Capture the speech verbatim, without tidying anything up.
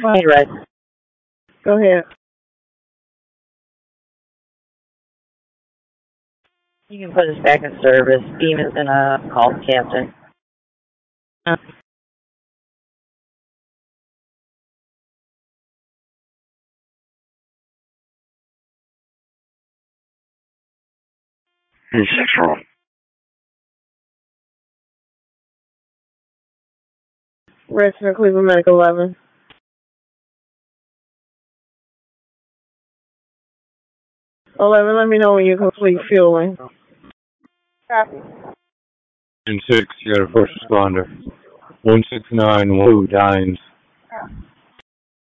Hey, Red. Go ahead. You can put us back in service. Demon's gonna call the captain. Uh, Hey, Central. Redstone, Cleveland Medical eleven. eleven, let me know when you complete fueling. Copy. And six, you got a first responder. one six nine, Woo, Dines.